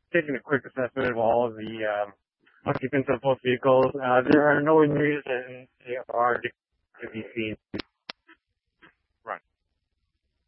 taking a quick assessment of all of the occupants of both vehicles. There are no injuries and they are to be seen.